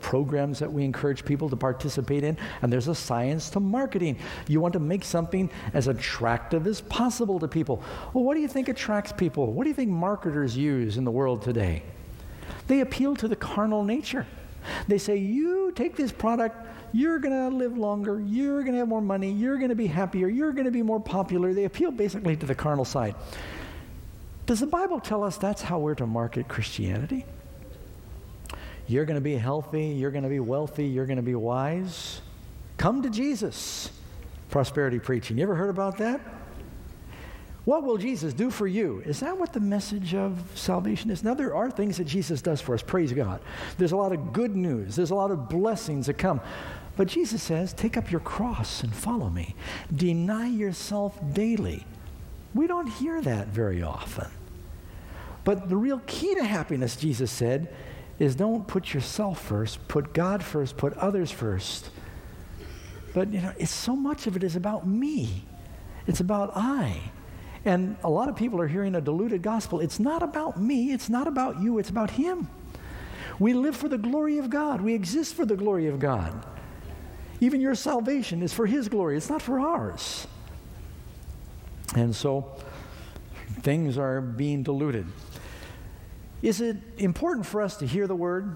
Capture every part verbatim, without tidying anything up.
programs that we encourage people to participate in, and there's a science to marketing. You want to make something as attractive as possible to people. Well, what do you think attracts people? What do you think marketers use in the world today? They appeal to the carnal nature. They say, you take this product, you're going to live longer, you're going to have more money, you're going to be happier, you're going to be more popular. They appeal basically to the carnal side. Does the Bible tell us that's how we're to market Christianity? You're going to be healthy, you're going to be wealthy, you're going to be wise. Come to Jesus. Prosperity preaching. You ever heard about that? What will Jesus do for you? Is that what the message of salvation is? Now, there are things that Jesus does for us, praise God. There's a lot of good news. There's a lot of blessings that come. But Jesus says, take up your cross and follow me. Deny yourself daily. We don't hear that very often. But the real key to happiness, Jesus said, is don't put yourself first, put God first, put others first. But, you know, it's so much of it is about me. It's about I. And a lot of people are hearing a diluted gospel. It's not about me. It's not about you. It's about Him. We live for the glory of God. We exist for the glory of God. Even your salvation is for His glory. It's not for ours. And so things are being diluted. Is it important for us to hear the Word?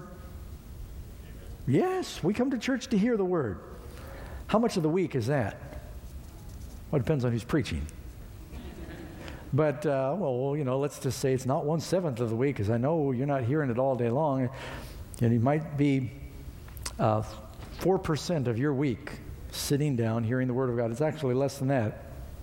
Yes, we come to church to hear the Word. How much of the week is that? Well, it depends on who's preaching. But, uh, well, you know, let's just say it's not one-seventh of the week, because I know you're not hearing it all day long. And it might be uh, four percent of your week sitting down hearing the Word of God. It's actually less than that.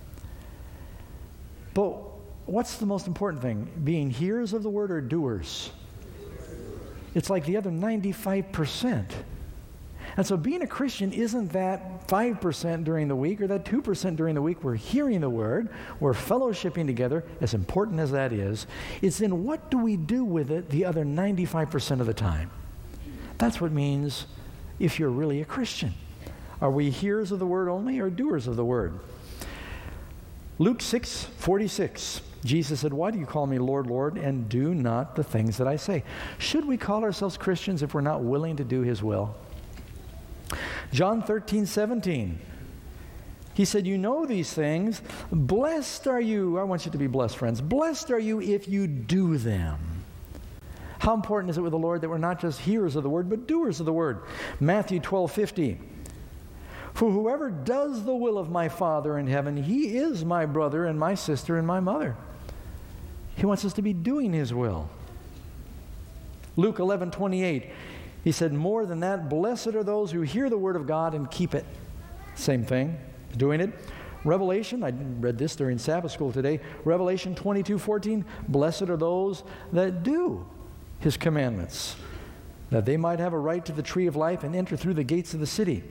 But what's the most important thing? Being hearers of the Word or doers? It's like the other ninety-five percent. And so being a Christian isn't that five percent during the week or that two percent during the week. We're hearing the Word. We're fellowshipping together, as important as that is. It's in what do we do with it the other ninety-five percent of the time. That's what it means if you're really a Christian. Are we hearers of the Word only or doers of the Word? Luke six forty-six, Jesus said, why do you call me Lord, Lord, and do not the things that I say? Should we call ourselves Christians if we're not willing to do His will? John thirteen seventeen, He said, you know these things. Blessed are you. I want you to be blessed, friends. Blessed are you if you do them. How important is it with the Lord that we're not just hearers of the Word, but doers of the Word? Matthew twelve fifty, for whoever does the will of my Father in heaven, he is my brother and my sister and my mother. He wants us to be doing His will. Luke eleven twenty-eight, He said, more than that, blessed are those who hear the Word of God and keep it. Same thing, doing it. Revelation, I read this during Sabbath school today, Revelation twenty-two fourteen, blessed are those that do His commandments, that they might have a right to the tree of life and enter through the gates of the city.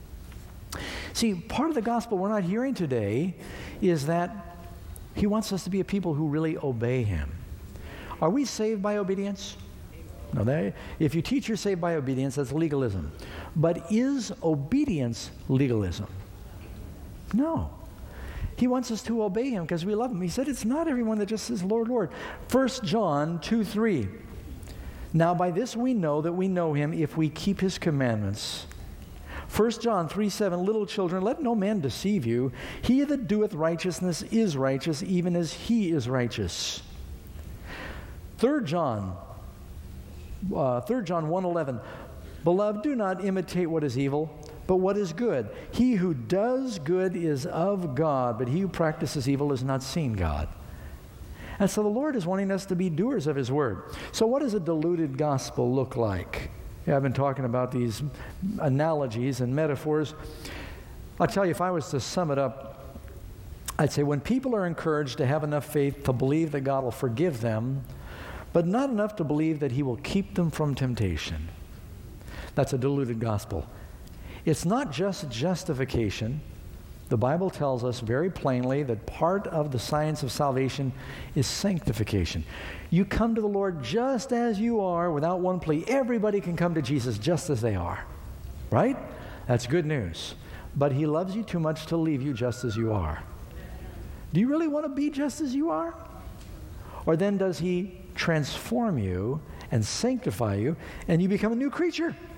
See, part of the gospel we're not hearing today is that He wants us to be a people who really obey Him. Are we saved by obedience? No, that, if you teach you're saved by obedience, that's legalism. But is obedience legalism? No. He wants us to obey Him because we love Him. He said it's not everyone that just says, Lord, Lord. First John two three. Now by this we know that we know Him if we keep His commandments. First John three seven, little children, let no man deceive you. He that doeth righteousness is righteous, even as He is righteous. Third John Uh, Third John one eleven, beloved, do not imitate what is evil, but what is good. He who does good is of God, but he who practices evil has not seen God. And so the Lord is wanting us to be doers of His Word. So what does a diluted gospel look like? Yeah, I've been talking about these analogies and metaphors. I'll tell you, if I was to sum it up, I'd say when people are encouraged to have enough faith to believe that God will forgive them, but not enough to believe that He will keep them from temptation. That's a diluted gospel. It's not just justification. The Bible tells us very plainly that part of the science of salvation is sanctification. You come to the Lord just as you are without one plea. Everybody can come to Jesus just as they are. Right? That's good news. But He loves you too much to leave you just as you are. Do you really want to be just as you are? Or then does He transform you and sanctify you, and you become a new creature?